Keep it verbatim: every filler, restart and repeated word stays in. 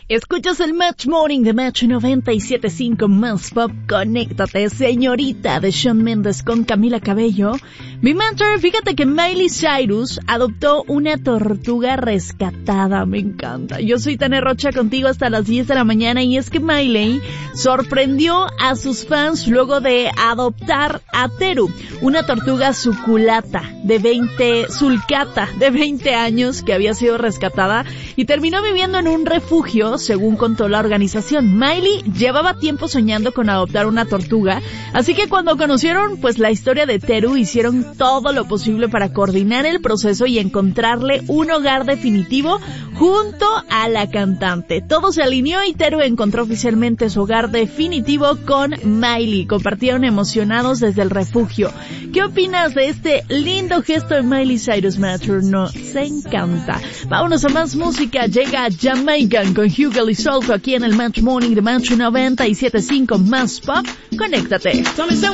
Escuchas el Match Morning de Match noventa y siete punto cinco Más Pop. Conéctate, señorita, de Shawn Mendes con Camila Cabello. Mi mentor, fíjate que Miley Cyrus adoptó una tortuga rescatada. Me encanta. Yo soy Tania Rocha contigo hasta las diez de la mañana, y es que Miley sorprendió a sus fans luego de adoptar a Teru, una tortuga suculata de veinte, sulcata de veinte años que había sido rescatada y terminó viviendo en un refugio, según contó la organización. Miley llevaba tiempo soñando con adoptar una tortuga, así que cuando conocieron pues la historia de Teru, hicieron todo lo posible para coordinar el proceso y encontrarle un hogar definitivo junto a la cantante. Todo se alineó y Teru encontró oficialmente su hogar definitivo con Miley. Compartieron emocionados desde el refugio. ¿Qué opinas de este lindo gesto de Miley Cyrus, Matter? Nos encanta. Vámonos a más música. Llega Jamaican con Hugo Lizolfo aquí en el Match Morning de Match noventa y siete punto cinco Más Pop. Conéctate. Tell me, say